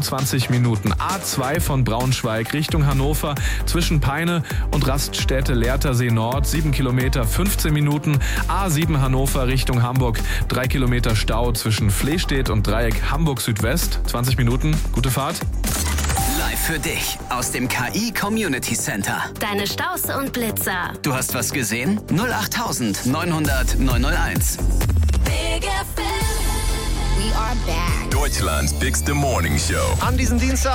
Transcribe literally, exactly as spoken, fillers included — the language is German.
zwanzig Minuten. A zwei von Braunschweig Richtung Hannover zwischen Peine und Raststätte Lehrtersee Nord, sieben Kilometer, fünfzehn Minuten. A sieben Hannover Richtung Hamburg, drei Kilometer Stau zwischen Flehstedt und Dreieck Hamburg Südwest, zwanzig Minuten. Gute Fahrt. Live für dich aus dem K I Community Center. Deine Staus und Blitzer. Du hast was gesehen? null acht neunhundert neunhunderteins. Big F M. We are back. Deutschlands Bigste Morning Show. An diesem Dienstag